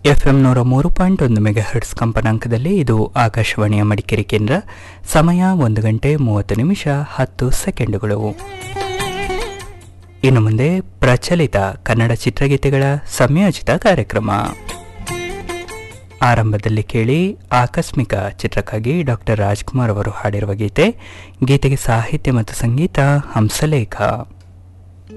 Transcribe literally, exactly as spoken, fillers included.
FM ನೂರ ಮೂರು point ಒಂದು ಮೆಗಾ ಹರ್ಟ್ಸ್ ಕಂಪನಾಂಕದಲ್ಲಿ ಇದು ಆಕಾಶವಾಣಿಯ ಮಡಿಕೇರಿ ಕೇಂದ್ರ. ಸಮಯ ಒಂದು ಗಂಟೆ ಮೂವತ್ತು ನಿಮಿಷ ಹತ್ತು ಸೆಕೆಂಡುಗಳು. ಇನ್ನು ಮುಂದೆ ಪ್ರಚಲಿತ ಕನ್ನಡ ಚಿತ್ರಗೀತೆಗಳ ಸಂಯೋಜಿತ ಕಾರ್ಯಕ್ರಮ. ಆರಂಭದಲ್ಲಿ ಕೇಳಿ ಆಕಸ್ಮಿಕ ಚಿತ್ರಕ್ಕಾಗಿ ಡಾಕ್ಟರ್ ರಾಜ್ಕುಮಾರ್ ಅವರು ಹಾಡಿರುವ ಗೀತೆ. ಗೀತೆಗೆ ಸಾಹಿತ್ಯ ಮತ್ತು ಸಂಗೀತ ಹಂಸಲೇಖ.